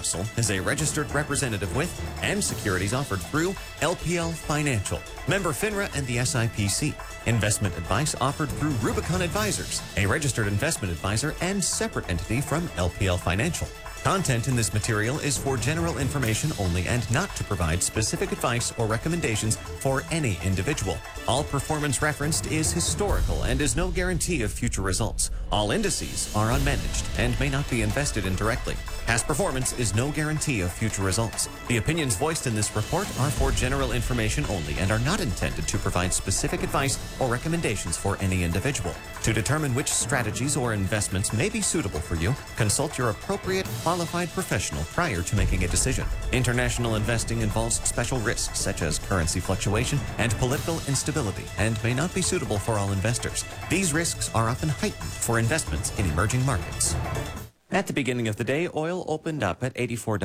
Russell is a registered representative with and securities offered through LPL Financial, member FINRA and the SIPC. Investment advice offered through Rubicon Advisors, a registered investment advisor and separate entity from LPL Financial. Content in this material is for general information only and not to provide specific advice or recommendations for any individual. All performance referenced is historical and is no guarantee of future results. All indices are unmanaged and may not be invested in directly. Past performance is no guarantee of future results. The opinions voiced in this report are for general information only and are not intended to provide specific advice or recommendations for any individual. To determine which strategies or investments may be suitable for you, consult your appropriate qualified professional prior to making a decision. International investing involves special risks such as currency fluctuation and political instability and may not be suitable for all investors. These risks are often heightened for investments in emerging markets. At the beginning of the day, oil opened up at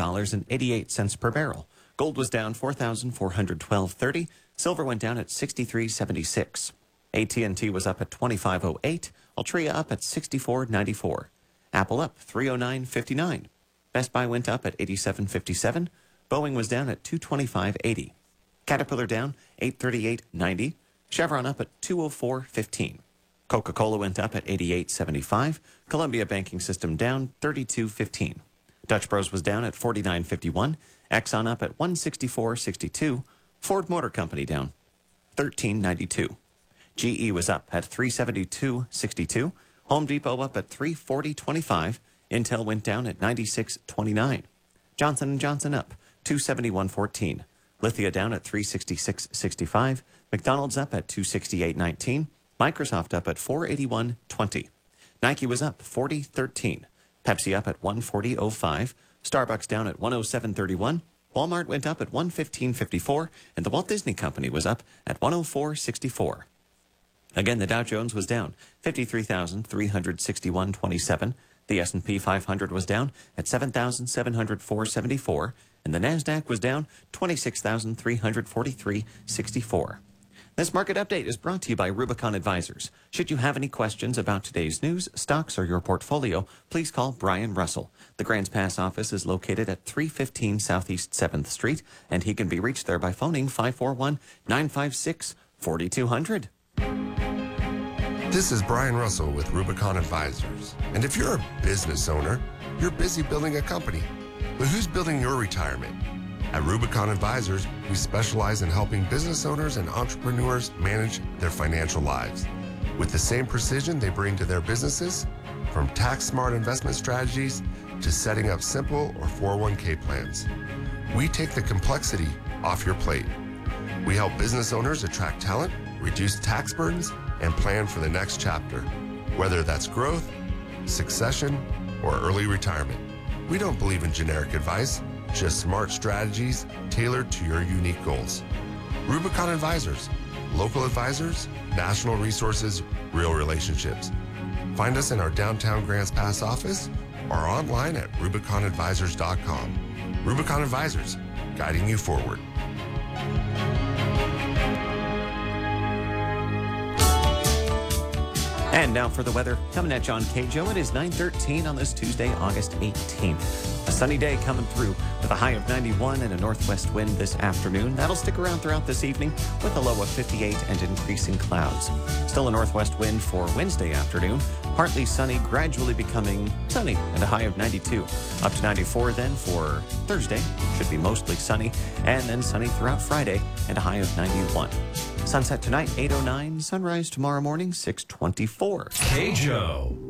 $84.88 per barrel. Gold was down $4,412.30. Silver went down at $63.76. AT&T was up at $25.08. Altria up at $64.94. Apple up $309.59. Best Buy went up at $87.57. Boeing was down at $225.80. Caterpillar down $838.90. Chevron up at $204.15. Coca-Cola went up at $88.75. Columbia Banking System down $32.15. Dutch Bros was down at $49.51. Exxon up at $164.62. Ford Motor Company down $13.92. GE was up at $372.62. Home Depot up at $340.25. Intel went down at $96.29. Johnson & Johnson up $271.14. Lithia down at $366.65. McDonald's up at $268.19. Microsoft up at $481.20. Nike was up $40.13. Pepsi up at $140.05. Starbucks down at $107.31. Walmart went up at $115.54. And the Walt Disney Company was up at $104.64. Again, the Dow Jones was down 53,361.27. The S&P 500 was down at 7,704.74. And the NASDAQ was down 26,343.64. This market update is brought to you by Rubicon Advisors. Should you have any questions about today's news, stocks, or your portfolio, please call Brian Russell. The Grants Pass office is located at 315 Southeast 7th Street, and he can be reached there by phoning 541-956-4200. This is Brian Russell with Rubicon Advisors. And if you're a business owner, you're busy building a company. But who's building your retirement? At Rubicon Advisors, we specialize in helping business owners and entrepreneurs manage their financial lives with the same precision they bring to their businesses, from tax-smart investment strategies to setting up simple or 401k plans. We take the complexity off your plate. We help business owners attract talent, reduce tax burdens, and plan for the next chapter, whether that's growth, succession, or early retirement. We don't believe in generic advice, just smart strategies tailored to your unique goals. Rubicon Advisors, local advisors, national resources, real relationships. Find us in our downtown Grants Pass office or online at RubiconAdvisors.com. Rubicon Advisors, guiding you forward. And now for the weather. Coming at John Cajo, it is 9:13 on this Tuesday, August 18th. A sunny day coming through with a high of 91 and a northwest wind this afternoon. That'll stick around throughout this evening with a low of 58 and increasing clouds. Still a northwest wind for Wednesday afternoon. Partly sunny, gradually becoming sunny and a high of 92. Up to 94 then for Thursday. Should be mostly sunny. And then sunny throughout Friday and a high of 91. Sunset tonight, 8:09. Sunrise tomorrow morning, 6:24. Cajo.